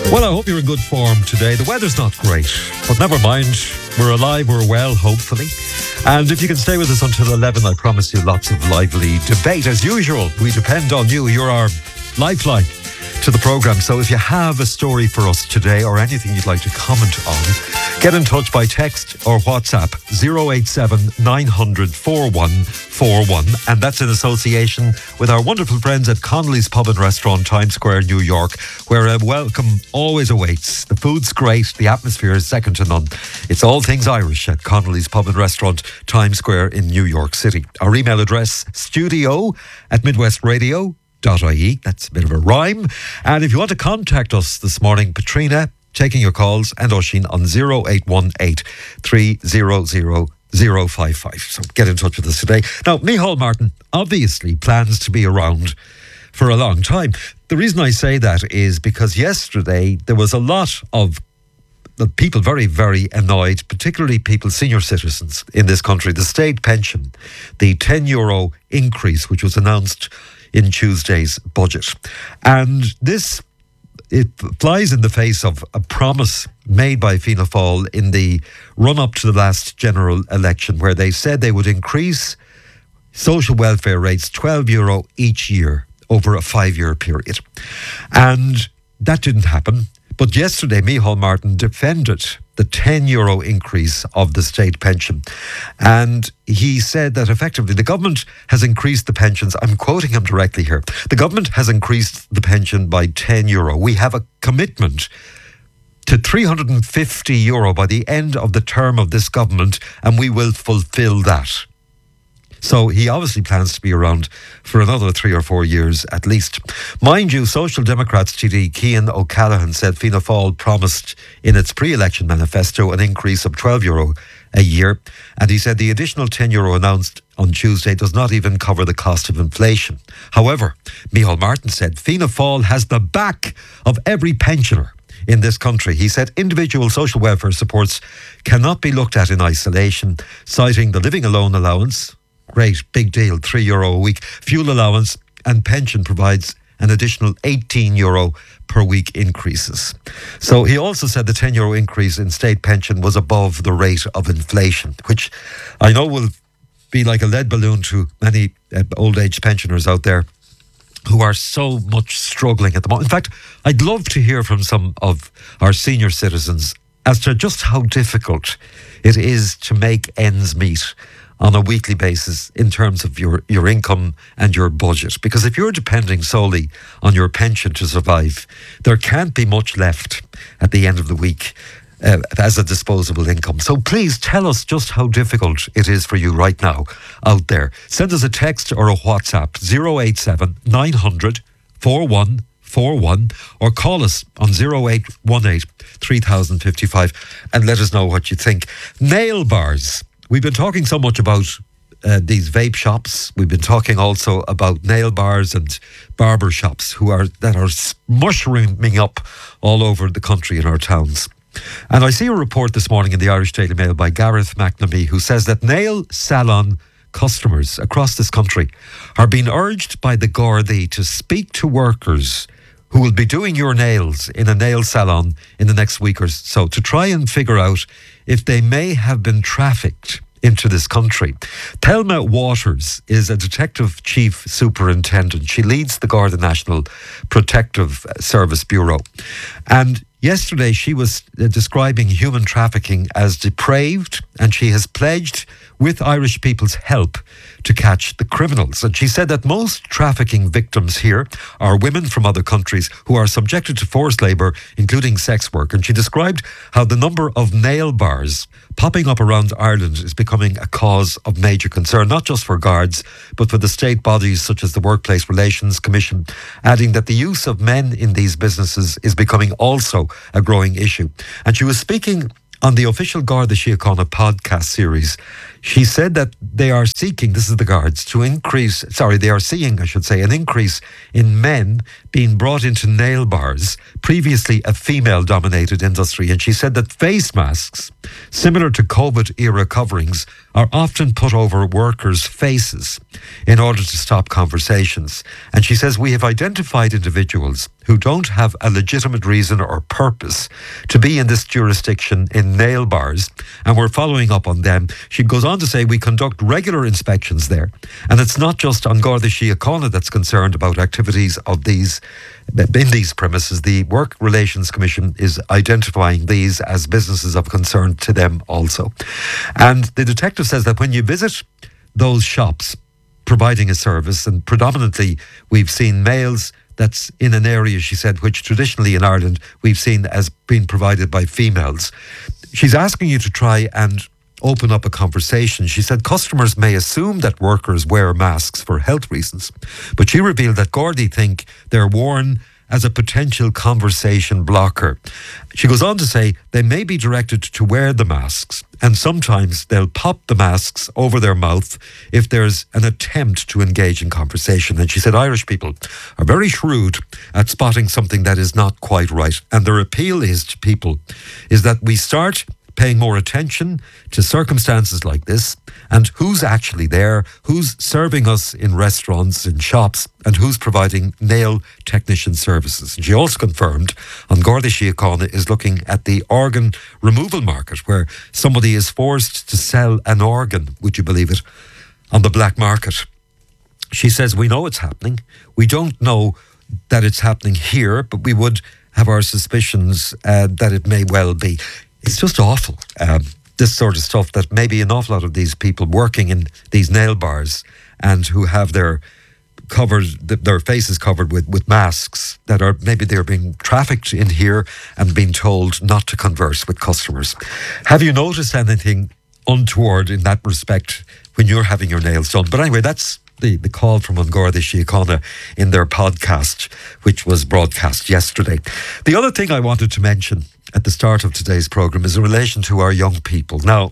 Well, I hope you're in good form today. The weather's not great, but never mind. We're alive, we're well, hopefully. And if you can stay with us until 11, I promise you lots of lively debate. As usual, we depend on you. You're our lifeline to the programme. So if you have a story for us today or anything you'd like to comment on, get in touch by text or WhatsApp 087 900 4141. And that's in association with our wonderful friends at Connolly's Pub and Restaurant, Times Square, New York, where a welcome always awaits. The food's great, the atmosphere is second to none. It's all things Irish at Connolly's Pub and Restaurant, Times Square in New York City. Our email address, studio@midwestradio.ie. That's a bit of a rhyme. And if you want to contact us this morning, Patrina, taking your calls, and Oisín on 0818 300 055. So get in touch with us today. Now, Micheál Martin obviously plans to be around for a long time. The reason I say that is because yesterday there was a lot of people very, very annoyed, particularly people, senior citizens in this country. The state pension, the €10 increase, which was announced in Tuesday's budget. And this, it flies in the face of a promise made by Fianna Fáil in the run-up to the last general election, where they said they would increase social welfare rates €12 each year over a 5-year period. And that didn't happen. But yesterday, Micheál Martin defended the €10 increase of the state pension. And he said that effectively the government has increased the pensions. I'm quoting him directly here. The government has increased the pension by €10. We have a commitment to €350 by the end of the term of this government, and we will fulfil that. So he obviously plans to be around for another 3 or 4 years at least. Mind you, Social Democrats TD Cian O'Callaghan said Fianna Fáil promised in its pre-election manifesto an increase of €12 a year. And he said the additional €10 announced on Tuesday does not even cover the cost of inflation. However, Micheál Martin said Fianna Fáil has the back of every pensioner in this country. He said individual social welfare supports cannot be looked at in isolation, citing the living alone allowance, great, big deal, €3 a week, fuel allowance, and pension provides an additional €18 per week increases. So he also said the €10 increase in state pension was above the rate of inflation, which I know will be like a lead balloon to many old age pensioners out there who are so much struggling at the moment. In fact, I'd love to hear from some of our senior citizens as to just how difficult it is to make ends meet on a weekly basis in terms of your income and your budget. Because if you're depending solely on your pension to survive, there can't be much left at the end of the week as a disposable income. So please tell us just how difficult it is for you right now out there. Send us a text or a WhatsApp 087 900 4141 or call us on 0818 3055 and let us know what you think. Nail bars. We've been talking so much about these vape shops. We've been talking also about nail bars and barber shops that are mushrooming up all over the country in our towns. And I see a report this morning in the Irish Daily Mail by Gareth McNamee, who says that nail salon customers across this country are being urged by the Gardaí to speak to workers who will be doing your nails in a nail salon in the next week or so to try and figure out if they may have been trafficked into this country. Thelma Waters is a Detective Chief Superintendent. She leads the Garda National Protective Service Bureau. And yesterday she was describing human trafficking as depraved, and she has pledged with Irish people's help to catch the criminals. And she said that most trafficking victims here are women from other countries who are subjected to forced labour, including sex work. And she described how the number of nail bars popping up around Ireland is becoming a cause of major concern, not just for guards, but for the state bodies such as the Workplace Relations Commission, adding that the use of men in these businesses is becoming also a growing issue. And she was speaking on the official Garda Síochána podcast series She said that they are seeking, this is the guards, they are seeing, I should say, an increase in men being brought into nail bars, previously a female-dominated industry. And she said that face masks, similar to COVID-era coverings, are often put over workers' faces in order to stop conversations. And she says, we have identified individuals who don't have a legitimate reason or purpose to be in this jurisdiction in nail bars, and we're following up on them. She goes on to say, we conduct regular inspections there, and it's not just An Garda Síochána that's concerned about activities of these in these premises. The Work Relations Commission is identifying these as businesses of concern to them also. And the detective says that when you visit those shops providing a service, and predominantly we've seen males, that's in an area, she said, which traditionally in Ireland we've seen as being provided by females. She's asking you to try and open up a conversation. She said customers may assume that workers wear masks for health reasons, but she revealed that Gardaí think they're worn as a potential conversation blocker. She goes on to say they may be directed to wear the masks, and sometimes they'll pop the masks over their mouth if there's an attempt to engage in conversation. And she said Irish people are very shrewd at spotting something that is not quite right. And their appeal is to people is that we start paying more attention to circumstances like this and who's actually there, who's serving us in restaurants, in shops, and who's providing nail technician services. And she also confirmed An Garda Síochána is looking at the organ removal market, where somebody is forced to sell an organ, would you believe it, on the black market. She says, we know it's happening. We don't know that it's happening here, but we would have our suspicions that it may well be. It's just awful, this sort of stuff, that maybe an awful lot of these people working in these nail bars and who have their faces covered with masks, that are maybe they're being trafficked in here and being told not to converse with customers. Have you noticed anything untoward in that respect when you're having your nails done? But anyway, that's the call from An Garda Síochána in their podcast, which was broadcast yesterday. The other thing I wanted to mention at the start of today's programme is in relation to our young people. Now,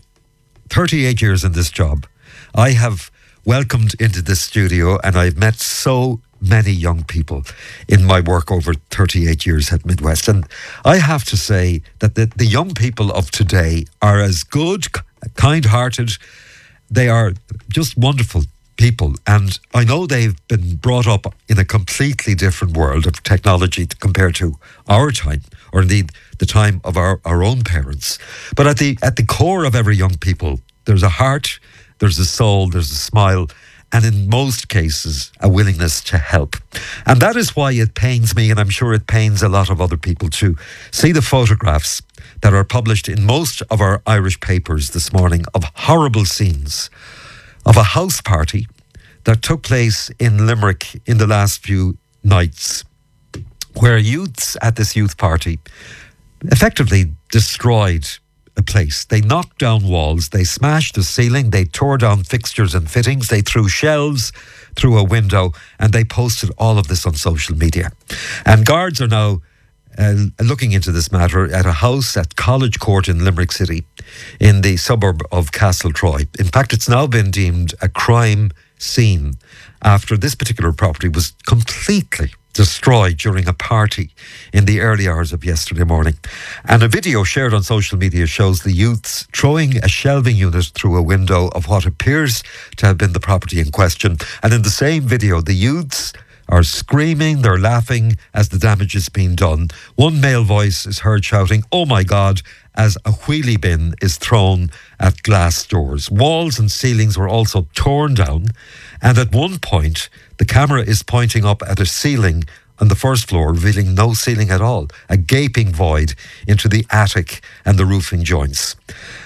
38 years in this job, I have welcomed into this studio and I've met so many young people in my work over 38 years at Midwest. And I have to say that the young people of today are as good, kind-hearted. They are just wonderful people, and I know they've been brought up in a completely different world of technology compared to our time, or indeed the time of our own parents. But at the core of every young people, there's a heart, there's a soul, there's a smile, and in most cases, a willingness to help. And that is why it pains me, and I'm sure it pains a lot of other people too, see the photographs that are published in most of our Irish papers this morning of horrible scenes of a house party that took place in Limerick in the last few nights, where youths at this youth party effectively destroyed a place. They knocked down walls, they smashed the ceiling, they tore down fixtures and fittings, they threw shelves through a window, and they posted all of this on social media. And guards are now looking into this matter at a house at College Court in Limerick City, in the suburb of Castletroy. In fact, it's now been deemed a crime scene after this particular property was completely destroyed during a party in the early hours of yesterday morning. And a video shared on social media shows the youths throwing a shelving unit through a window of what appears to have been the property in question. And in the same video, the youths are screaming, they're laughing as the damage is being done. One male voice is heard shouting, "Oh my God," as a wheelie bin is thrown at glass doors. Walls and ceilings were also torn down, and at one point, the camera is pointing up at a ceiling on the first floor, revealing no ceiling at all, a gaping void into the attic and the roofing joints.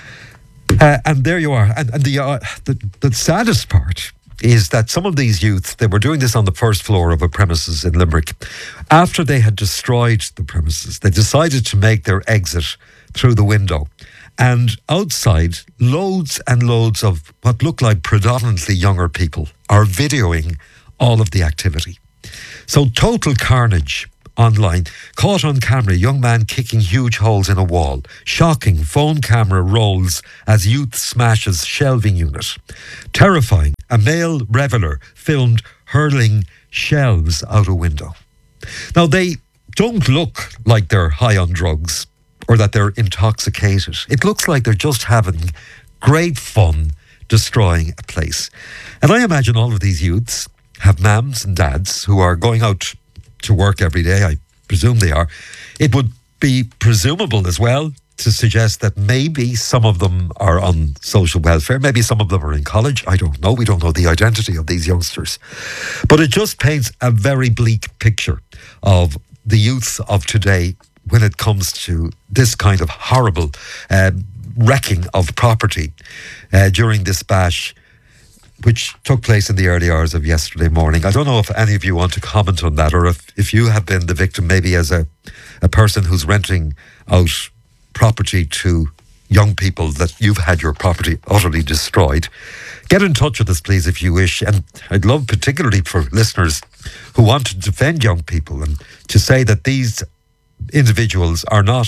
And there you are. And the saddest part is that some of these youths, they were doing this on the first floor of a premises in Limerick. After they had destroyed the premises, they decided to make their exit through the window. And outside, loads and loads of what look like predominantly younger people are videoing all of the activity. So total carnage online. Caught on camera, young man kicking huge holes in a wall. Shocking, phone camera rolls as youth smashes shelving unit. Terrifying, a male reveller filmed hurling shelves out a window. Now, they don't look like they're high on drugs or that they're intoxicated. It looks like they're just having great fun destroying a place. And I imagine all of these youths have mums and dads who are going out to work every day. I presume they are. It would be presumable as well to suggest that maybe some of them are on social welfare. Maybe some of them are in college. I don't know. We don't know the identity of these youngsters. But it just paints a very bleak picture of the youth of today when it comes to this kind of horrible wrecking of property during this bash, which took place in the early hours of yesterday morning. I don't know if any of you want to comment on that, or if you have been the victim, maybe as a person who's renting out property to young people, that you've had your property utterly destroyed. Get in touch with us, please, if you wish. And I'd love, particularly for listeners who want to defend young people and to say that these individuals are not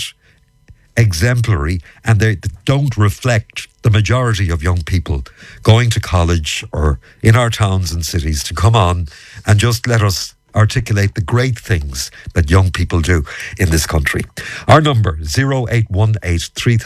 exemplary and they don't reflect the majority of young people going to college or in our towns and cities to come on and just let us articulate the great things that young people do in this country. Our number 0818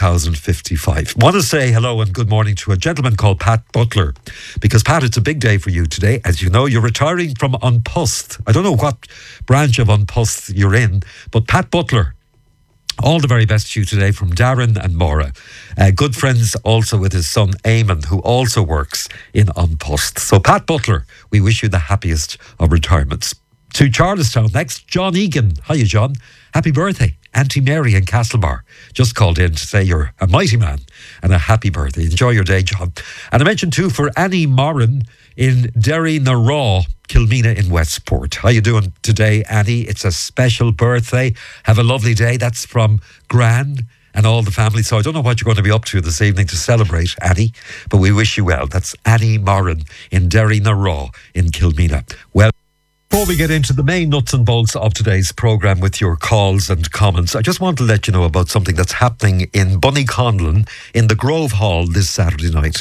3055. Want to say hello and good morning to a gentleman called Pat Butler, because Pat, it's a big day for you today. As you know, you're retiring from An Post. I don't know what branch of An Post you're in, but Pat Butler, all the very best to you today from Darren and Maura. Good friends also with his son Eamon, who also works in An Post. So Pat Butler, we wish you the happiest of retirements. To Charlestown next, John Egan. Hiya, John. Happy birthday. Auntie Mary in Castlebar just called in to say you're a mighty man and a happy birthday. Enjoy your day, John. And I mentioned too for Annie Moran in Derry na Raw, Kilmena in Westport. How you doing today, Annie? It's a special birthday. Have a lovely day. That's from Gran and all the family. So I don't know what you're going to be up to this evening to celebrate, Annie, but we wish you well. That's Annie Moran in Derry na Raw in Kilmena. Well, before we get into the main nuts and bolts of today's programme with your calls and comments, I just want to let you know about something that's happening in Bunnyconlon in the Grove Hall this Saturday night.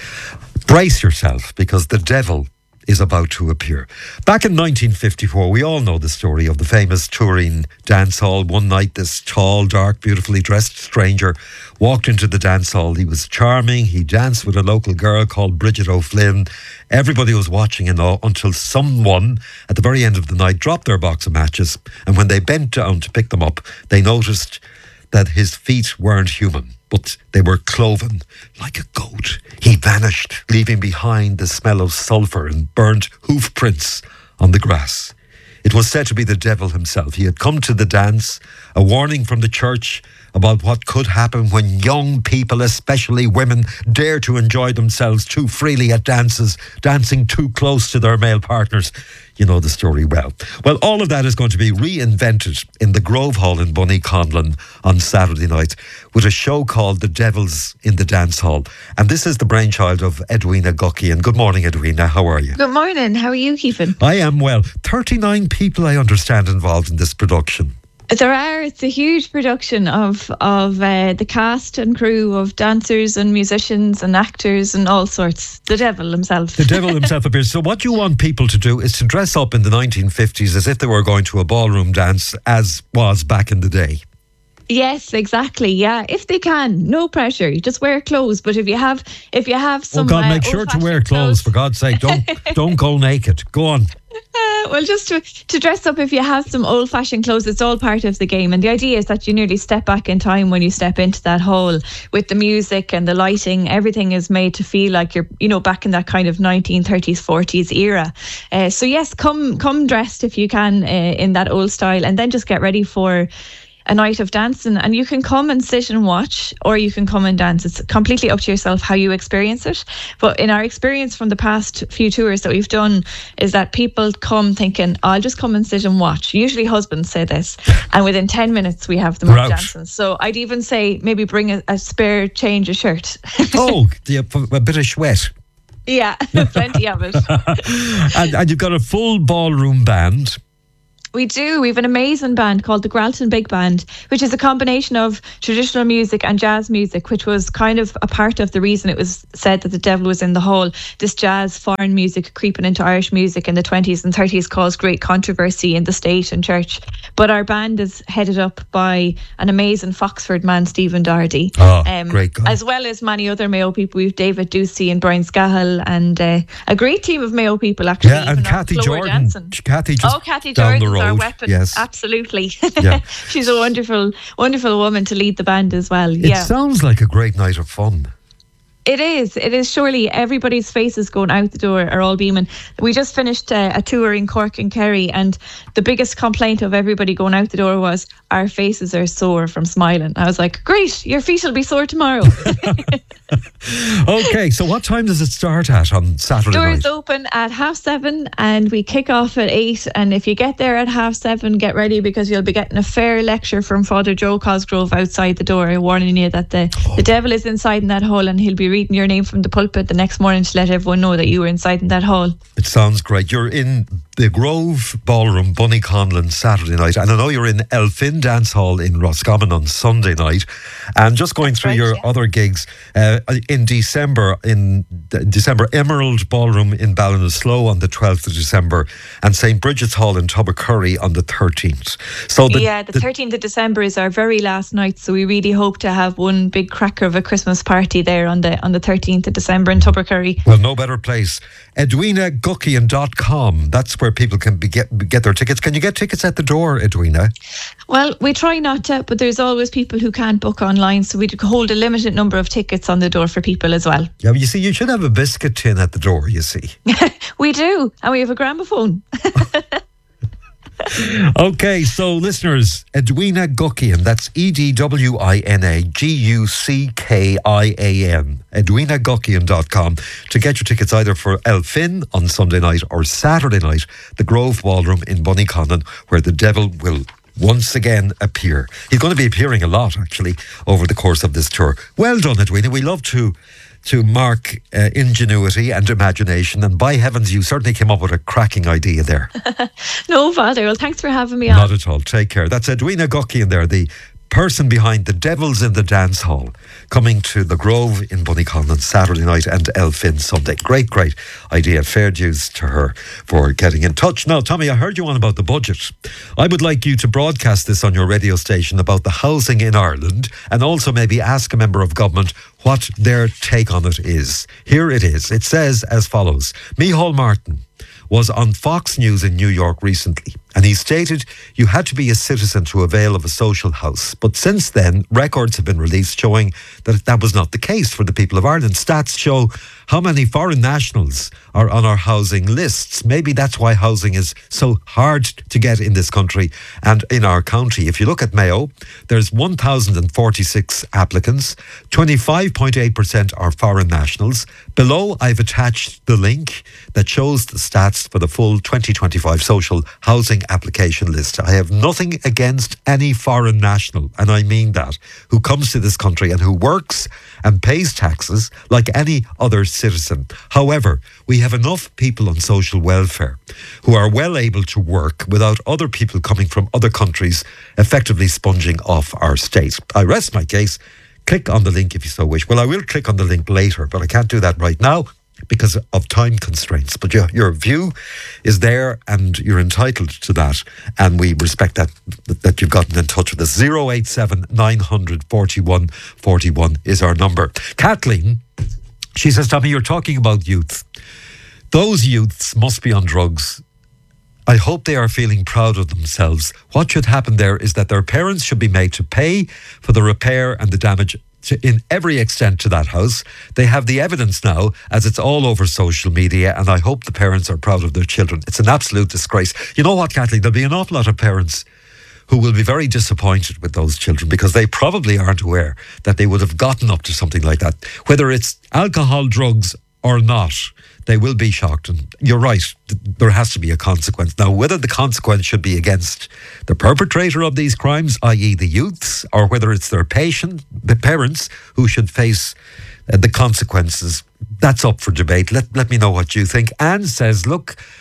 Brace yourself, because the devil is about to appear. Back in 1954, we all know the story of the famous Turin dance hall. One night, this tall, dark, beautifully dressed stranger walked into the dance hall. He was charming. He danced with a local girl called Bridget O'Flynn. Everybody was watching in awe until someone at the very end of the night dropped their box of matches. And when they bent down to pick them up, they noticed that his feet weren't human, but they were cloven like a goat. He vanished, leaving behind the smell of sulphur and burnt hoof prints on the grass. It was said to be the devil himself. He had come to the dance, a warning from the church about what could happen when young people, especially women, dare to enjoy themselves too freely at dances, dancing too close to their male partners. You know the story well. Well, all of that is going to be reinvented in the Grove Hall in Bunnyconlon on Saturday night with a show called The Devils in the Dance Hall. And this is the brainchild of Edwina Gucky. And good morning, Edwina. How are you? Good morning. How are you, Keepin? I am well. 39 people, I understand, involved in this production. There are. It's a huge production of the cast and crew of dancers and musicians and actors and all sorts. The devil himself. The devil himself appears. So what you want people to do is to dress up in the 1950s as if they were going to a ballroom dance, as was back in the day. Yes, exactly. Yeah, if they can, no pressure. You just wear clothes. But if you have some, oh God, make sure to wear clothes for God's sake. Don't go naked. Go on. Well, just to dress up, if you have some old-fashioned clothes, it's all part of the game. And the idea is that you nearly step back in time when you step into that hall with the music and the lighting. Everything is made to feel like you're, back in that kind of 1930s, 40s era. So yes, come dressed if you can in that old style, and then just get ready for a night of dancing. And you can come and sit and watch, or you can come and dance. It's completely up to yourself how you experience it. But in our experience from the past few tours that we've done is that people come thinking, I'll just come and sit and watch. Usually husbands say this, and within 10 minutes we have them up dancing. So I'd even say maybe bring a spare change of shirt. Oh, a bit of sweat. Yeah, plenty of it. And you've got a full ballroom band. We do. We have an amazing band called the Gralton Big Band, which is a combination of traditional music and jazz music, which was kind of a part of the reason it was said that the devil was in the hall. This jazz, foreign music creeping into Irish music in the 20s and 30s caused great controversy in the state and church. But our band is headed up by an amazing Foxford man, Stephen Doherty. Great guy. As well as many other Mayo people. We have David Ducey and Brian Scahill and a great team of Mayo people, actually. Yeah, and Kathy Jordan. Kathy Kathy down Jordan's the road. our weapon. Yes. Absolutely. Yeah. She's a wonderful woman to lead the band as well. It sounds like a great night of fun. It is. Surely everybody's faces going out the door are all beaming. We just finished a tour in Cork and Kerry, and the biggest complaint of everybody going out the door was our faces are sore from smiling. I was like, great, your feet will be sore tomorrow. Okay, so what time does it start at on Saturday night? Doors open at 7:30 and we kick off at 8. And if you get there at 7:30, get ready because you'll be getting a fair lecture from Father Joe Cosgrove outside the door, warning you that the devil is inside in that hall, and he'll be reading your name from the pulpit the next morning to let everyone know that you were inside in that hall. It sounds great. You're in the Grove Ballroom, Bunnyconlon, Saturday night, and I know you're in Elphin Dance Hall in Roscommon on Sunday night. And just going through your other gigs, in December, Emerald Ballroom in Ballinasloe on the 12th of December, and St. Bridget's Hall in Tubbercurry on the 13th. So the 13th of December is our very last night, so we really hope to have one big cracker of a Christmas party there on the 13th of December in Tubbercurry. Well, no better place. EdwinaGuckian.com. That's where people can get their tickets. Can you get tickets at the door, Edwina? Well, we try not to, but there's always people who can't book online, so we hold a limited number of tickets on the door for people as well. Yeah, you see, you should have a biscuit tin at the door, you see. We do, and we have a gramophone. Okay, so listeners, Edwina Guckian, that's EdwinaGuckian, EdwinaGuckian.com to get your tickets either for Elphin on Sunday night or Saturday night, the Grove Ballroom in Bunnyconlon, where the devil will once again appear. He's going to be appearing a lot, actually, over the course of this tour. Well done, Edwina. We love to mark ingenuity and imagination, and by heavens, you certainly came up with a cracking idea there. No bother. Well, thanks for having me on. Not at all. Take care. That's Edwina Guckian there, the person behind the Devils in the Dance Hall, coming to the Grove in Bunnyconlon Saturday night and Elphin Sunday. Great idea. Fair dues to her for getting in touch. Now, Tommy, I heard you on about the budget. I would like you to broadcast this on your radio station about the housing in Ireland, and also maybe ask a member of government what their take on it is. Here it is. It says as follows. Micheál Martin was on Fox News in New York recently, and he stated you had to be a citizen to avail of a social house. But since then, records have been released showing that that was not the case for the people of Ireland. Stats show how many foreign nationals are on our housing lists. Maybe that's why housing is so hard to get in this country and in our county. If you look at Mayo, there's 1,046 applicants. 25.8% are foreign nationals. Below, I've attached the link that shows the stats for the full 2025 social housing application list. I have nothing against any foreign national, and I mean that, who comes to this country and who works and pays taxes like any other citizen. However, we have enough people on social welfare who are well able to work without other people coming from other countries effectively sponging off our state. I rest my case. Click on the link if you so wish. Well, I will click on the link later, but I can't do that right now because of time constraints. But your view is there and you're entitled to that, and we respect that you've gotten in touch with us. 087 900 41 41 is our number. Kathleen, she says, Tommy, you're talking about youth. Those youths must be on drugs. I hope they are feeling proud of themselves. What should happen there is that their parents should be made to pay for the repair and the damage in every extent to that house. They have the evidence now, as it's all over social media, and I hope the parents are proud of their children. It's an absolute disgrace. You know what, Kathleen? There'll be an awful lot of parents who will be very disappointed with those children because they probably aren't aware that they would have gotten up to something like that. Whether it's alcohol, drugs or not, they will be shocked. And you're right, there has to be a consequence. Now, whether the consequence should be against the perpetrator of these crimes, i.e. the youths, or whether it's their the parents who should face the consequences, that's up for debate. Let me know what you think. Anne says, look,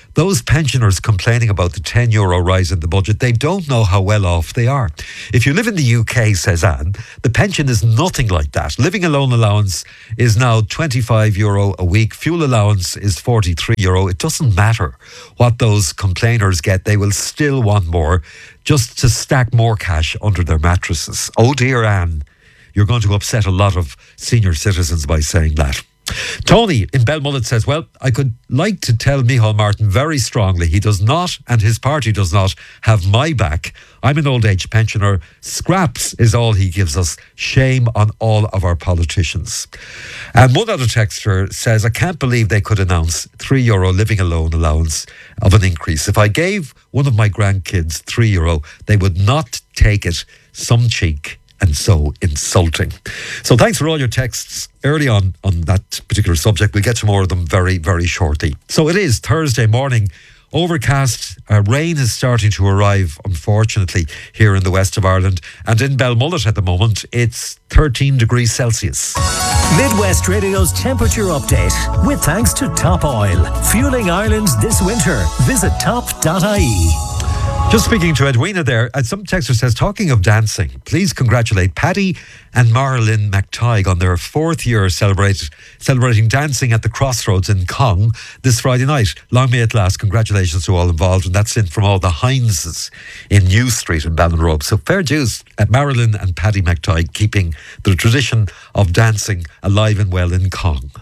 those pensioners complaining about the €10 rise in the budget, they don't know how well off they are. If you live in the UK, says Anne, the pension is nothing like that. Living alone allowance is now €25 a week. Fuel allowance is €43. It doesn't matter what those complainers get. They will still want more just to stack more cash under their mattresses. Oh dear, Anne, you're going to upset a lot of senior citizens by saying that. Tony in Belmullet says, well, I could like to tell Micheál Martin very strongly he does not, and his party does not, have my back. I'm an old age pensioner. Scraps is all he gives us. Shame on all of our politicians. And one other texter says, I can't believe they could announce €3 living alone allowance of an increase. If I gave one of my grandkids €3, they would not take it. Some cheek. And so insulting. So thanks for all your texts early on that particular subject. We'll get to more of them very, very shortly. So it is Thursday morning. Overcast, rain is starting to arrive, unfortunately, here in the west of Ireland. And in Belmullet at the moment, it's 13 degrees Celsius. Midwest Radio's temperature update with thanks to Top Oil. Fueling Ireland this winter. Visit top.ie. Just speaking to Edwina there, some texter says, talking of dancing, please congratulate Paddy and Marilyn McTighe on their 4th year celebrating dancing at the Crossroads in Cong this Friday night. Long may it last. Congratulations to all involved. And that's in from all the Hineses in New Street in Ballinrobe. So fair dues at Marilyn and Paddy McTighe, keeping the tradition of dancing alive and well in Cong.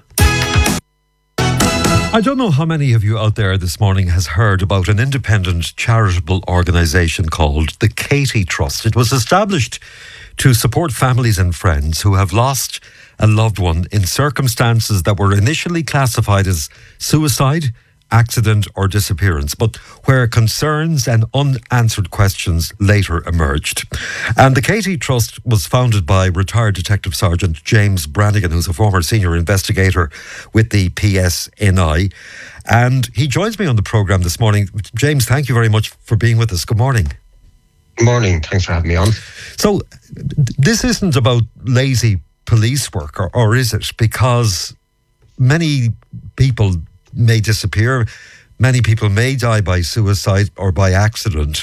I don't know how many of you out there this morning has heard about an independent charitable organisation called the Katie Trust. It was established to support families and friends who have lost a loved one in circumstances that were initially classified as suicide, accident or disappearance, but where concerns and unanswered questions later emerged. And the Katie Trust was founded by retired Detective Sergeant James Brannigan, who's a former senior investigator with the PSNI. And he joins me on the programme this morning. James, thank you very much for being with us. Good morning. Good morning. Thanks for having me on. So this isn't about lazy police work, or is it? Because many people may disappear. Many people may die by suicide or by accident.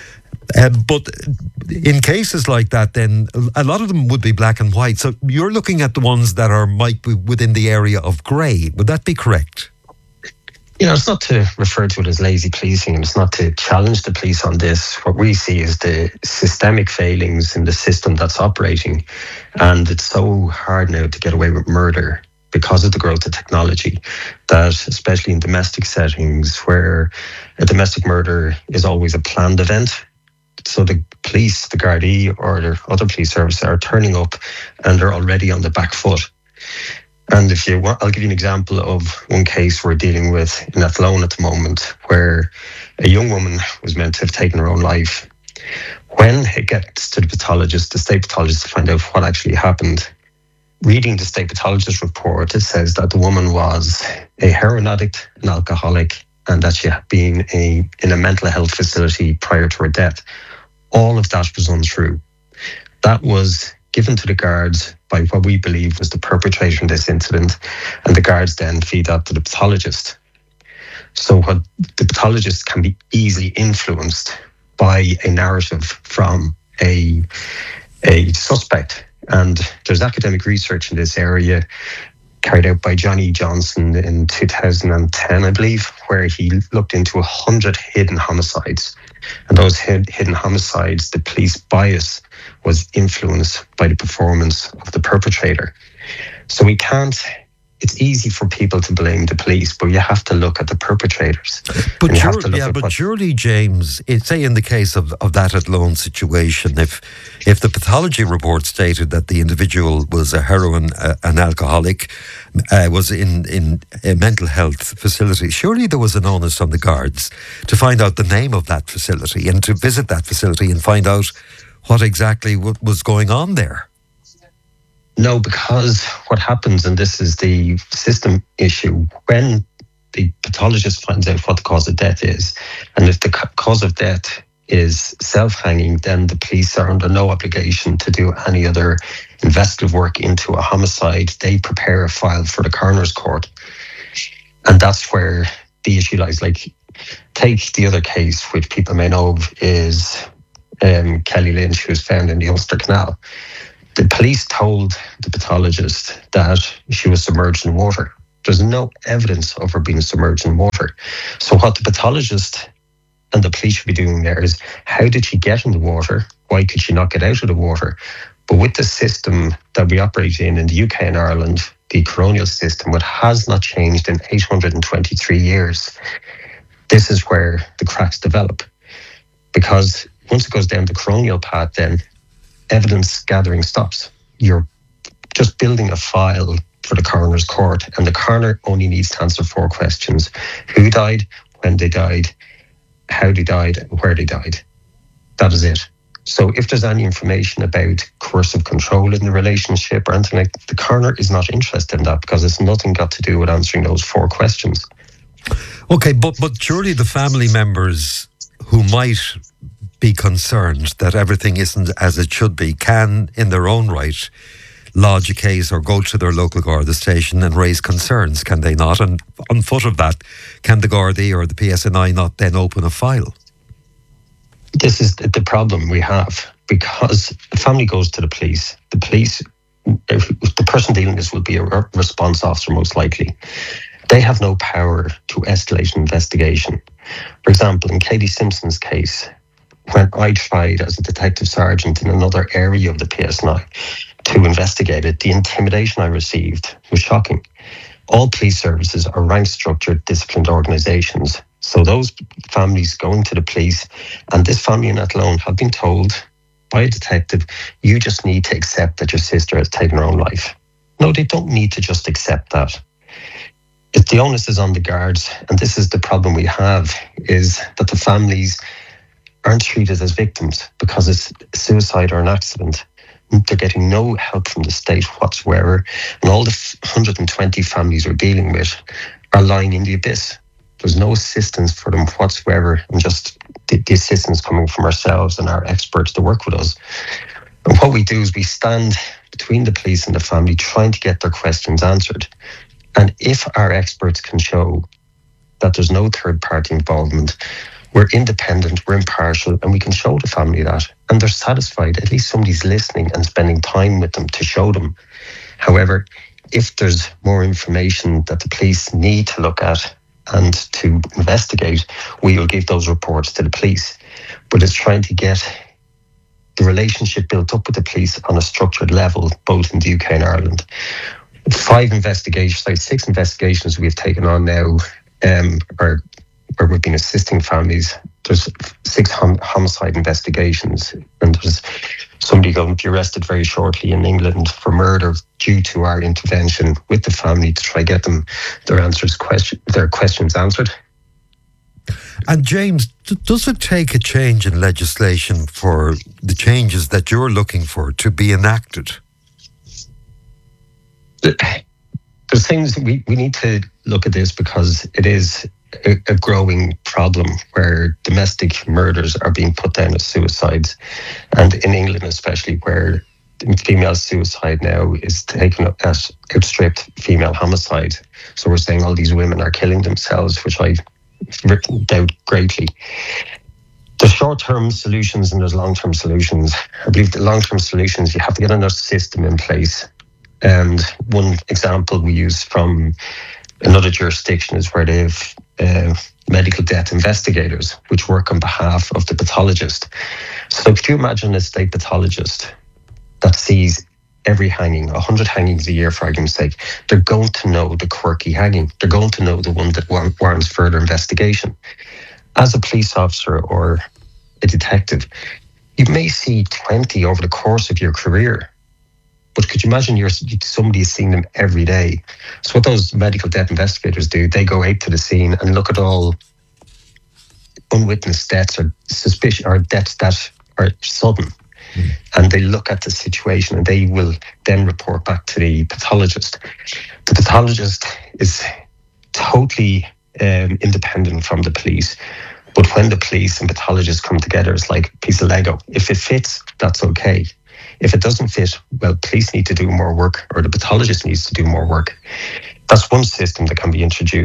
But in cases like that, then a lot of them would be black and white. So you're looking at the ones that might be within the area of grey. Would that be correct? You know, it's not to refer to it as lazy policing, and it's not to challenge the police on this. What we see is the systemic failings in the system that's operating. And it's so hard now to get away with murder because of the growth of technology, that especially in domestic settings where a domestic murder is always a planned event. So the police, the Gardaí or the other police services are turning up and they're already on the back foot. And if you want, I'll give you an example of one case we're dealing with in Athlone at the moment, where a young woman was meant to have taken her own life. When it gets to the pathologist, the state pathologist, to find out what actually happened, reading the state pathologist report, it says that the woman was a heroin addict, an alcoholic, and that she had been in a mental health facility prior to her death. All of that was untrue. That was given to the guards by what we believe was the perpetrator in this incident, and the guards then feed that to the pathologist. So what the pathologist can be easily influenced by a narrative from a suspect. And there's academic research in this area carried out by Johnny Johnson in 2010, I believe, where he looked into 100 hidden homicides. And those hidden homicides, the police bias was influenced by the performance of the perpetrator. So it's easy for people to blame the police, but you have to look at the perpetrators. But surely, James, say in the case of that Athlone situation, if the pathology report stated that the individual was a heroin, an alcoholic, was in a mental health facility, surely there was an onus on the guards to find out the name of that facility and to visit that facility and find out what exactly was going on there. No, because what happens, and this is the system issue, when the pathologist finds out what the cause of death is, and if the cause of death is self-hanging, then the police are under no obligation to do any other investigative work into a homicide. They prepare a file for the coroner's court. And that's where the issue lies. Like, Take the other case, which people may know of, is Kelly Lynch, who was found in the Ulster Canal. The police told the pathologist that she was submerged in water. There's no evidence of her being submerged in water. So what the pathologist and the police should be doing there is, how did she get in the water? Why could she not get out of the water? But with the system that we operate in the UK and Ireland, the coronial system, what has not changed in 823 years, this is where the cracks develop. Because once it goes down the coronial path, then evidence gathering stops. You're just building a file for the coroner's court, and the coroner only needs to answer 4 questions: who died, when they died, how they died, and where they died. That is it. So if there's any information about coercive control in the relationship or anything like that, the coroner is not interested in that, because it's nothing got to do with answering those 4 questions. Okay, but surely the family members who might be concerned that everything isn't as it should be can, in their own right, lodge a case or go to their local Garda station and raise concerns, can they not? And on foot of that, can the Gardaí or the PSNI not then open a file? This is the problem we have, because the family goes to the police. The police, the person dealing this will be a response officer most likely. They have no power to escalate an investigation. For example, in Katie Simpson's case, when I tried as a detective sergeant in another area of the PSNI to investigate it, the intimidation I received was shocking. All police services are rank structured, disciplined organisations. So those families going to the police, and this family in Athlone, have been told by a detective, you just need to accept that your sister has taken her own life. No, they don't need to just accept that. If the onus is on the guards, and this is the problem we have, is that the families aren't treated as victims because it's suicide or an accident. They're getting no help from the state whatsoever. And all the 120 families we're dealing with are lying in the abyss. There's no assistance for them whatsoever, and just the assistance coming from ourselves and our experts to work with us. And what we do is we stand between the police and the family, trying to get their questions answered. And if our experts can show that there's no third party involvement, we're independent, we're impartial, and we can show the family that, and they're satisfied, at least somebody's listening and spending time with them to show them. However, if there's more information that the police need to look at and to investigate, we will give those reports to the police. But it's trying to get the relationship built up with the police on a structured level, both in the UK and Ireland. 6 investigations we've taken on now, where we've been assisting families. There's 6 homicide investigations, and there's somebody going to be arrested very shortly in England for murder due to our intervention with the family to try get them their questions answered. And James, does it take a change in legislation for the changes that you're looking for to be enacted? There's things we need to look at this, because it is a growing problem where domestic murders are being put down as suicides, and in England especially, where female suicide now is taken up as outstripped female homicide. So we're saying all these women are killing themselves, which I doubt greatly. There's short-term solutions and there's long-term solutions. I believe the long-term solutions, you have to get another system in place. And one example we use from another jurisdiction is where they've medical death investigators, which work on behalf of the pathologist. So could you imagine a state pathologist that sees every hanging, 100 hangings a year for argument's sake? They're going to know the quirky hanging. They're going to know the one that warrants further investigation. As a police officer or a detective, you may see 20 over the course of your career. But could you imagine somebody is seeing them every day? So what those medical death investigators do, they go out to the scene and look at all unwitnessed deaths or suspicion or deaths that are sudden. And they look at the situation and they will then report back to the pathologist. The pathologist is totally independent from the police. But when the police and pathologists come together, it's like a piece of Lego. If it fits, that's okay. If it doesn't fit, well, police need to do more work, or the pathologist needs to do more work. That's one system that can be introduced.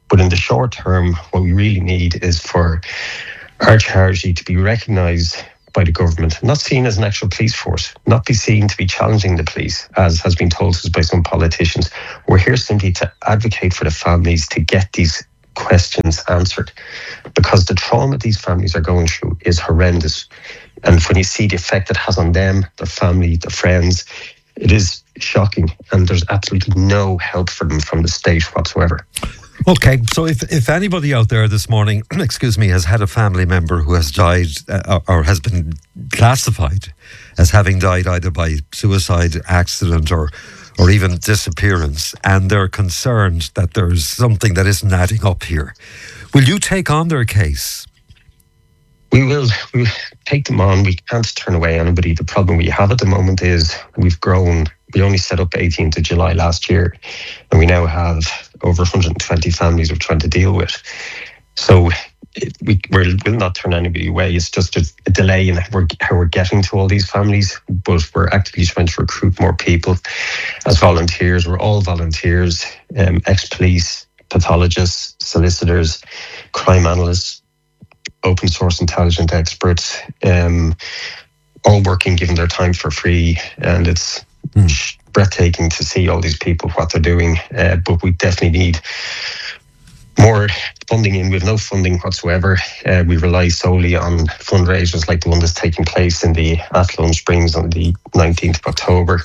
But in the short term, what we really need is for our charity to be recognised by the government, not seen as an actual police force, not be seen to be challenging the police, as has been told to us by some politicians. We're here simply to advocate for the families to get these questions answered, because the trauma these families are going through is horrendous. And when you see the effect it has on them, their family, their friends, it is shocking. And there's absolutely no help for them from the state whatsoever. Okay, so if anybody out there this morning, excuse me, has had a family member who has died or has been classified as having died either by suicide, accident or even disappearance, and they're concerned that there's something that isn't adding up here, will you take on their case? We will take them on. We can't turn away anybody. The problem we have at the moment is we've grown. We only set up 18th of July last year, and we now have over 120 families we're trying to deal with. So we will not turn anybody away. It's just a delay in how we're getting to all these families, but we're actively trying to recruit more people as volunteers. We're all volunteers, ex-police, pathologists, solicitors, crime analysts, open source intelligence experts, all working, giving their time for free, and it's breathtaking to see all these people, what they're doing, but we definitely need more funding in. We have no funding whatsoever. We rely solely on fundraisers like the one that's taking place in the Athlone Springs on the 19th of October.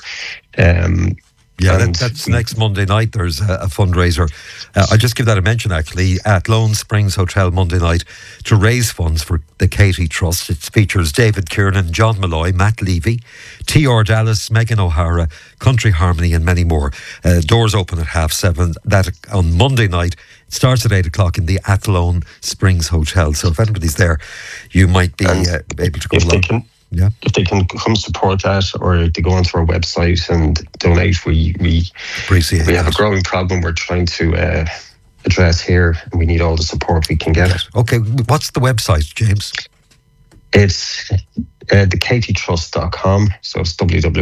That's next Monday night. There's a fundraiser. I'll just give that a mention, actually, at Lone Springs Hotel Monday night to raise funds for the Katie Trust. It features David Kiernan, John Malloy, Matt Levy, T.R. Dallas, Megan O'Hara, Country Harmony and many more. Doors open at 7:30. That on Monday night. It starts at 8 o'clock in the Athlone Springs Hotel. So if anybody's there, you might be able to go along. If they can come support that, or they go onto our website and donate, we appreciate. We have a growing problem we're trying to address here, and we need all the support we can get. Okay, what's the website, James? It's thekatietrust.com. So it's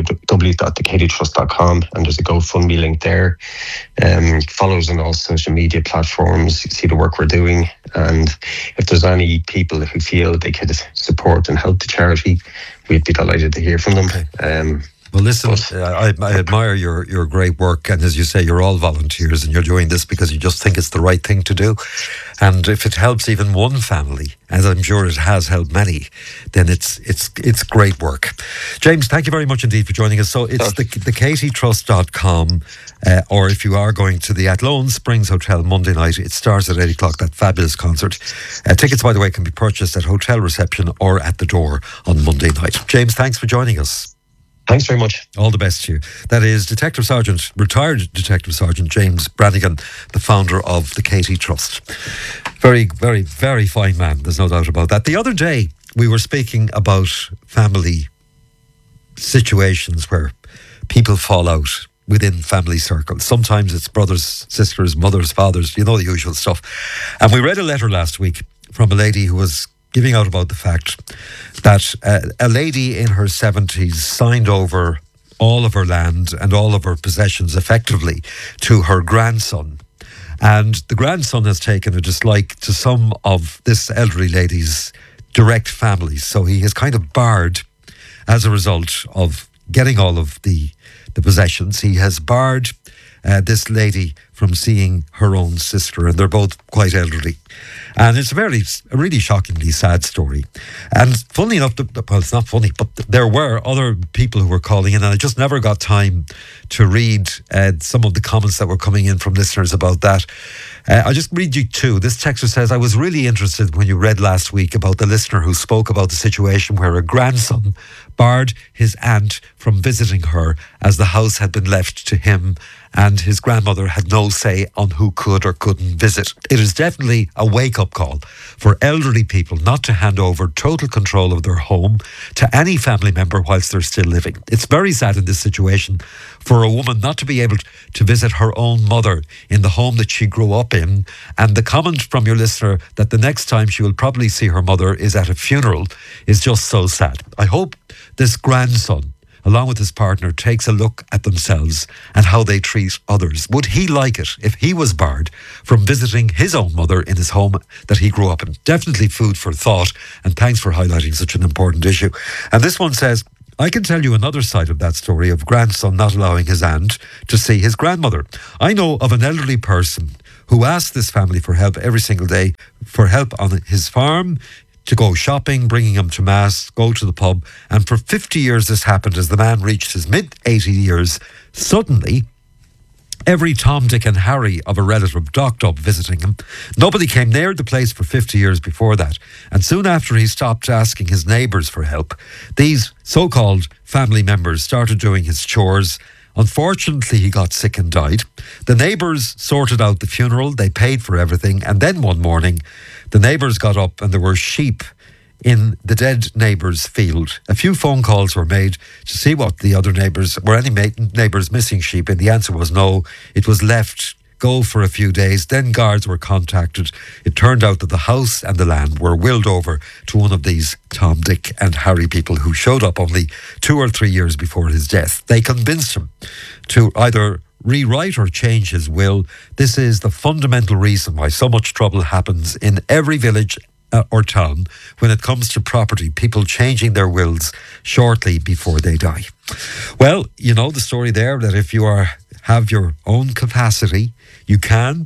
www.thekatietrust.com, and there's a GoFundMe link there. Follow us on all social media platforms. You see the work we're doing, and if there's any people who feel they could support and help the charity, we'd be delighted to hear from them. Well, listen, I admire your great work, and as you say, you're all volunteers, and you're doing this because you just think it's the right thing to do. And if it helps even one family, as I'm sure it has helped many, then it's great work. James, thank you very much indeed for joining us. So it's thekatietrust.com, or if you are going to the Athlone Springs Hotel Monday night, it starts at 8 o'clock, that fabulous concert. Tickets, by the way, can be purchased at hotel reception or at the door on Monday night. James, thanks for joining us. Thanks very much. All the best to you. That is retired Detective Sergeant James Brannigan, the founder of the Katie Trust. Very, very, very fine man. There's no doubt about that. The other day, we were speaking about family situations where people fall out within family circles. Sometimes it's brothers, sisters, mothers, fathers, you know, the usual stuff. And we read a letter last week from a lady who was giving out about the fact that a lady in her 70s signed over all of her land and all of her possessions effectively to her grandson. And the grandson has taken a dislike to some of this elderly lady's direct families. So he is kind of barred, as a result of getting all of the possessions, he has barred this lady from seeing her own sister, and they're both quite elderly. And it's a really shockingly sad story. And funnily enough, well, it's not funny, but there were other people who were calling in, and I just never got time to read some of the comments that were coming in from listeners about that. I'll just read you two. This texter says, I was really interested when you read last week about the listener who spoke about the situation where a grandson barred his aunt from visiting her as the house had been left to him and his grandmother had no say on who could or couldn't visit. It is definitely a wake-up call for elderly people not to hand over total control of their home to any family member whilst they're still living. It's very sad in this situation for a woman not to be able to visit her own mother in the home that she grew up in. And the comment from your listener that the next time she will probably see her mother is at a funeral is just so sad. I hope this grandson along with his partner, takes a look at themselves and how they treat others. Would he like it if he was barred from visiting his own mother in his home that he grew up in? Definitely food for thought, and thanks for highlighting such an important issue. And this one says, I can tell you another side of that story of grandson not allowing his aunt to see his grandmother. I know of an elderly person who asked this family for help every single day, for help on his farm, to go shopping, bringing him to mass, go to the pub. And for 50 years this happened as the man reached his mid-80 years. Suddenly, every Tom, Dick and Harry of a relative docked up visiting him. Nobody came near the place for 50 years before that. And soon after he stopped asking his neighbours for help, these so-called family members started doing his chores. Unfortunately, he got sick and died. The neighbours sorted out the funeral. They paid for everything. And then one morning, the neighbours got up and there were sheep in the dead neighbour's field. A few phone calls were made to see what the other neighbours, were any neighbours missing sheep? And the answer was no. It was left go for a few days. Then guards were contacted. It turned out that the house and the land were willed over to one of these Tom, Dick and Harry people who showed up only 2 or 3 years before his death. They convinced him to either rewrite or change his will. This is the fundamental reason why so much trouble happens in every village or town when it comes to property, people changing their wills shortly before they die. Well, you know the story there, that if you have your own capacity, you can,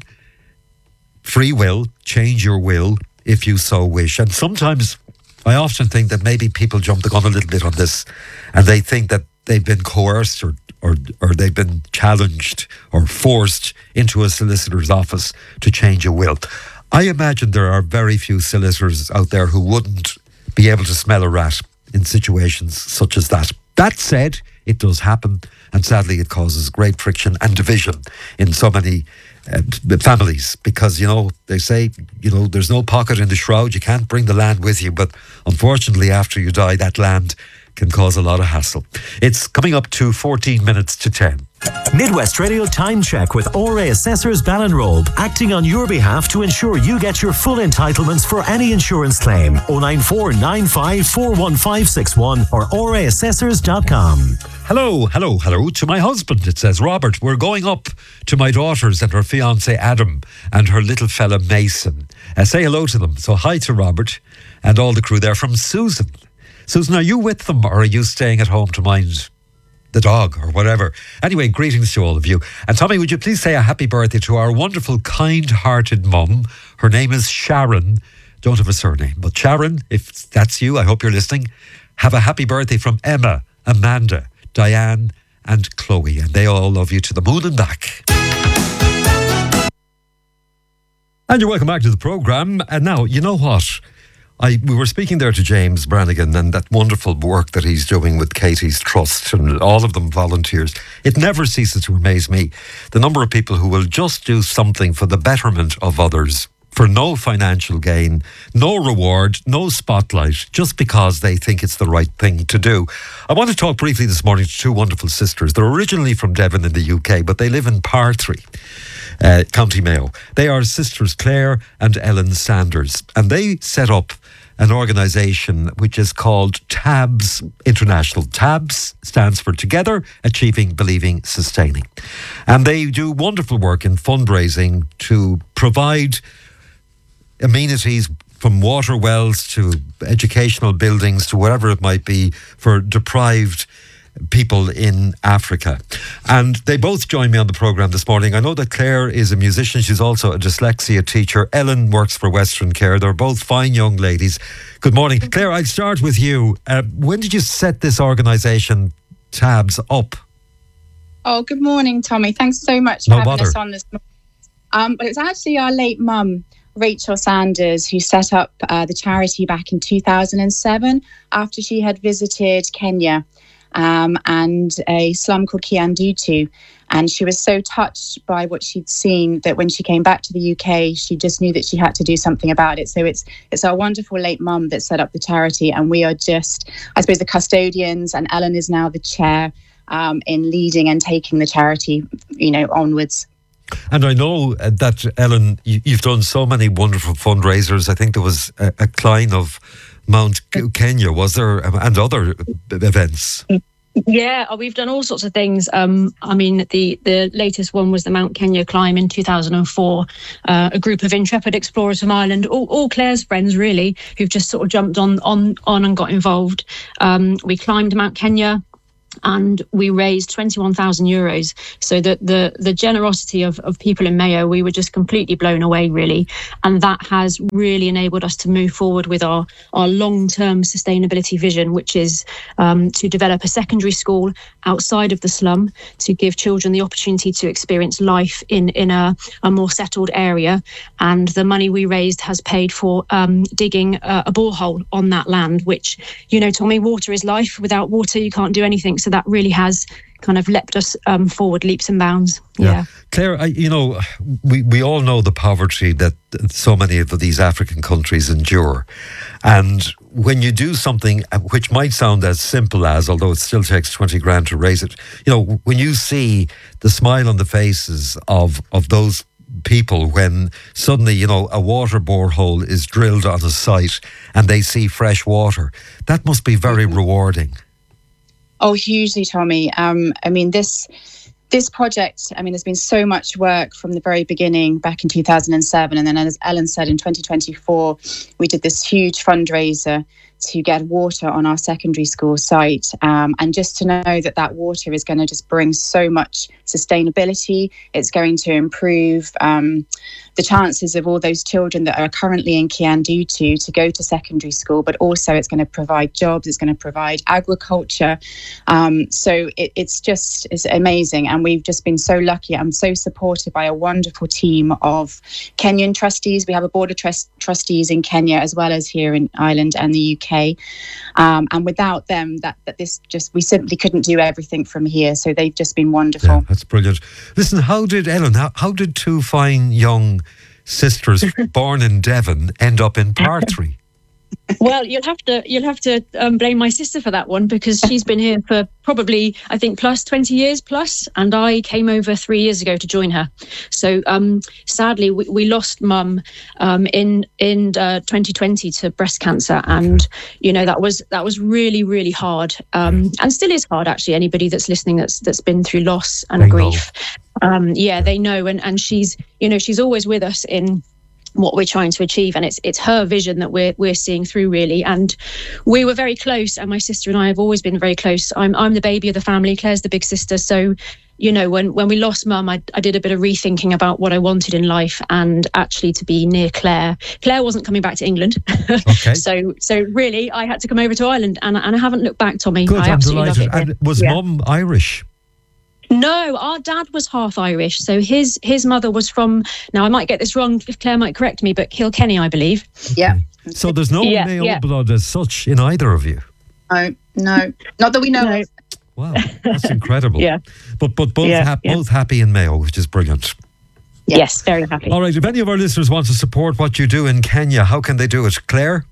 free will, change your will if you so wish. And sometimes I often think that maybe people jump the gun a little bit on this and they think that they've been coerced or they've been challenged or forced into a solicitor's office to change a will. I imagine there are very few solicitors out there who wouldn't be able to smell a rat in situations such as that. That said, it does happen, and sadly it causes great friction and division in so many families, because, you know, they say, you know, there's no pocket in the shroud, you can't bring the land with you, but unfortunately after you die, that land can cause a lot of hassle. It's coming up to 14 minutes to 10. Midwest Radio Time Check with ORA Assessors Ballinrobe, acting on your behalf to ensure you get your full entitlements for any insurance claim. 094 95 41561 or oraassessors.com. Hello to my husband. It says, Robert, we're going up to my daughters and her fiancé Adam and her little fella Mason. Say hello to them. So hi to Robert and all the crew there. From Susan. Susan, are you with them or are you staying at home to mind the dog or whatever? Anyway, greetings to all of you. And Tommy, would you please say a happy birthday to our wonderful, kind-hearted mum? Her name is Sharon. Don't have a surname, but Sharon, if that's you, I hope you're listening. Have a happy birthday from Emma, Amanda, Diane and Chloe. And they all love you to the moon and back. And you're welcome back to the programme. And now, you know what? We were speaking there to James Brannigan and that wonderful work that he's doing with Katie's Trust, and all of them volunteers. It never ceases to amaze me, the number of people who will just do something for the betterment of others, for no financial gain, no reward, no spotlight, just because they think it's the right thing to do. I want to talk briefly this morning to two wonderful sisters. They're originally from Devon in the UK, but they live in Parthree, County Mayo. They are sisters Claire and Ellen Sanders, and they set up an organisation which is called TABS International. TABS stands for Together, Achieving, Believing, Sustaining. And they do wonderful work in fundraising to provide amenities from water wells to educational buildings to whatever it might be for deprived people in Africa. And they both joined me on the programme this morning. I know that Claire is a musician. She's also a dyslexia teacher. Ellen works for Western Care. They're both fine young ladies. Good morning. Claire, I'll start with you. When did you set this organisation, TABS, up? Oh, good morning, Tommy. Thanks so much for having us on this morning. But it's actually our late mum, Rachel Sanders, who set up the charity back in 2007 after she had visited Kenya and a slum called Kiandutu. And she was so touched by what she'd seen that when she came back to the UK, she just knew that she had to do something about it. So it's our wonderful late mum that set up the charity. And we are just, I suppose, the custodians. And Ellen is now the chair in leading and taking the charity, onwards. And I know that, Ellen, you've done so many wonderful fundraisers. I think there was a Klein of Mount Kenya, was there, and other events? Yeah, we've done all sorts of things. I mean, the latest one was the Mount Kenya climb in 2004. A group of intrepid explorers from Ireland, all Claire's friends really, who've just sort of jumped on and got involved. We climbed Mount Kenya, and we raised €21,000. So the generosity of people in Mayo, we were just completely blown away, really. And that has really enabled us to move forward with our long-term sustainability vision, which is to develop a secondary school outside of the slum to give children the opportunity to experience life in a more settled area. And the money we raised has paid for digging a borehole on that land, which, Tommy, water is life. Without water, you can't do anything. So that really has kind of leapt us forward leaps and bounds. Yeah. Claire, we all know the poverty that so many of these African countries endure. And when you do something which might sound as simple as, although it still takes 20 grand to raise it, when you see the smile on the faces of those people when suddenly, a water borehole is drilled on a site and they see fresh water, that must be very rewarding. Oh, hugely, Tommy. This project, there's been so much work from the very beginning back in 2007. And then, as Ellen said, in 2024, we did this huge fundraiser to get water on our secondary school site. And just to know that water is going to just bring so much sustainability. It's going to improve the chances of all those children that are currently in Kiandutu to go to secondary school, but also it's going to provide jobs, it's going to provide agriculture. So it's amazing. And we've just been so lucky. I'm so supported by a wonderful team of Kenyan trustees. We have a board of trustees in Kenya as well as here in Ireland and the UK. And without them, we simply couldn't do everything from here. So they've just been wonderful. Yeah, that's brilliant. Listen, how did two fine young sisters born in Devon end up in Parthree? Well, you'll have to blame my sister for that one, because she's been here for probably, I think, 20 years plus, and I came over 3 years ago to join her. So sadly, we lost Mum in 2020 to breast cancer, and that was really, really hard, and still is hard actually. Anybody that's listening that's been through loss and grief, they know, and she's always with us in what we're trying to achieve, and it's her vision that we're seeing through, really. And we were very close, and my sister and I have always been very close. I'm the baby of the family, Claire's the big sister, so when we lost Mum, I did a bit of rethinking about what I wanted in life, and actually to be near Claire wasn't coming back to England. Okay. so really I had to come over to Ireland, and I haven't looked back, Tommy. Good, I absolutely love it. And was Mum Irish? No, our dad was half Irish. So his mother was from, now I might get this wrong, if Claire might correct me, but Kilkenny, I believe. Yeah. So there's no male blood as such in either of you? No. Not that we know of. Wow, that's incredible. Yeah. But both happy in Mayo, which is brilliant. Yes, very happy. All right, if any of our listeners want to support what you do in Kenya, how can they do it? Claire?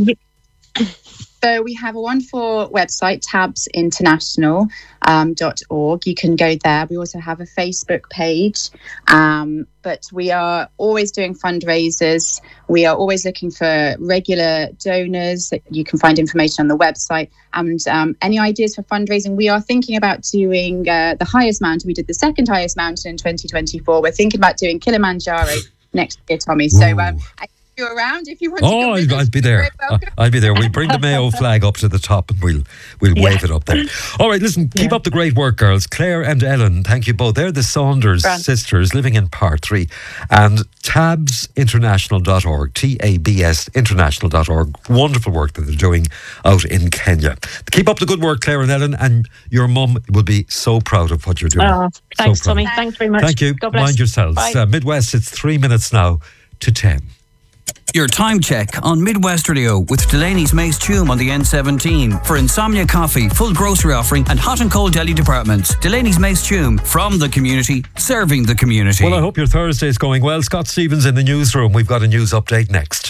So we have a wonderful website, tabsinternational.org. You can go there. We also have a Facebook page, but we are always doing fundraisers. We are always looking for regular donors. You can find information on the website. And any ideas for fundraising? We are thinking about doing the highest mountain. We did the second highest mountain in 2024. We're thinking about doing Kilimanjaro next year, Tommy. So you're around if you want to go with us. I'd be there. I'd be there. We'll bring the Mayo flag up to the top and we'll wave it up there. All right, listen, keep up the great work, girls. Claire and Ellen, thank you both. They're the Saunders sisters living in Parthree, and tabsinternational.org, TABS international.org. Wonderful work that they're doing out in Kenya. Keep up the good work, Claire and Ellen, and your mum will be so proud of what you're doing. Thanks, Tommy. Thanks very much. Thank you. God bless. Mind yourselves. Midwest, it's 3 minutes now to 10. Your time check on Midwest Radio with Delaney's Mace Tume on the N17 for Insomnia Coffee, full grocery offering and hot and cold deli departments. Delaney's Mace Tume, from the community, serving the community. Well, I hope your Thursday is going well. Scott Stevens in the newsroom. We've got a news update next.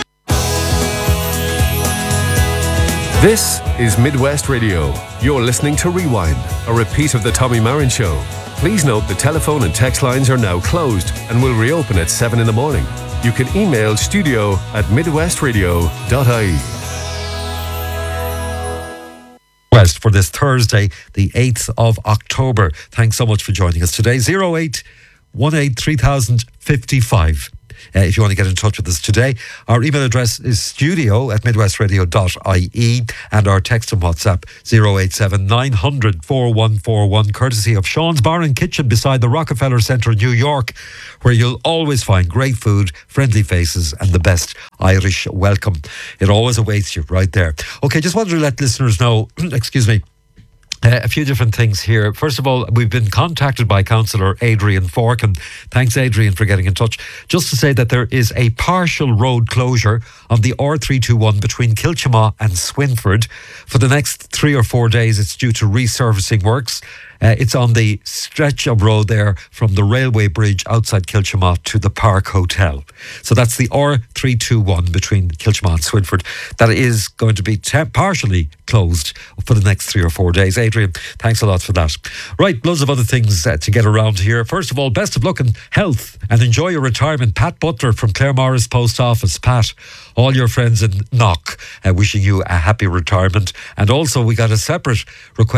This is Midwest Radio. You're listening to Rewind, a repeat of the Tommy Marin Show. Please note the telephone and text lines are now closed and will reopen at 7 in the morning. You can email studio@midwestradio.ie. request for this Thursday, the 8th of October. Thanks so much for joining us today. 0818 3055. If you want to get in touch with us today, our email address is studio@midwestradio.ie, and our text and WhatsApp 087 900 4141, courtesy of Sean's Bar and Kitchen beside the Rockefeller Centre in New York, where you'll always find great food, friendly faces and the best Irish welcome. It always awaits you right there. Okay, just wanted to let listeners know, excuse me, a few different things here. First of all, we've been contacted by Councillor Adrian Forkin. Thanks, Adrian, for getting in touch. Just to say that there is a partial road closure on the R321 between Kilchama and Swinford. For the next 3 or 4 days, it's due to resurfacing works. It's on the stretch of road there from the railway bridge outside Kilchama to the Park Hotel. So that's the R321 between Kilchama and Swinford. That is going to be partially closed for the next 3 or 4 days. Adrian, thanks a lot for that. Right, loads of other things to get around here. First of all, best of luck in health and enjoy your retirement. Pat Butler from Claremorris Post Office. Pat, all your friends in Knock wishing you a happy retirement. And also we got a separate request